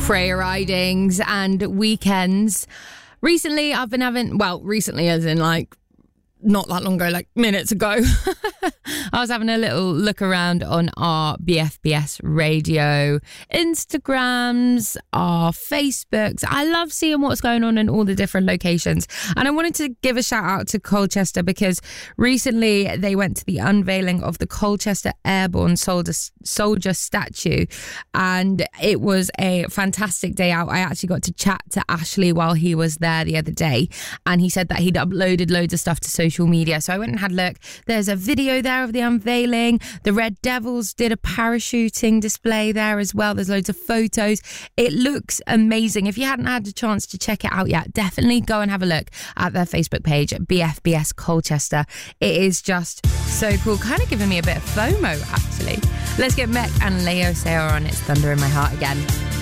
prayer ridings and weekends. Recently, I've been having, recently as in like not that long ago, like minutes ago, I was having a little look around on our BFBS radio Instagrams, our Facebooks. I love seeing what's going on in all the different locations. And I wanted to give a shout out to Colchester because recently they went to the unveiling of the Colchester Airborne Soldier statue. And it was a fantastic day out. I actually got to chat to Ashley while he was there the other day. And he said that he'd uploaded loads of stuff to social media. So I went and had a look. There's a video there of the unveiling. The Red Devils did a parachuting display there as well. There's loads of photos. It looks amazing. If you hadn't had a chance to check it out yet, definitely go and have a look at their Facebook page, BFBS Colchester. It is just so cool. Kind of giving me a bit of FOMO, actually. Let's get Mek and Leo Sayer on It's Thunder in My Heart again.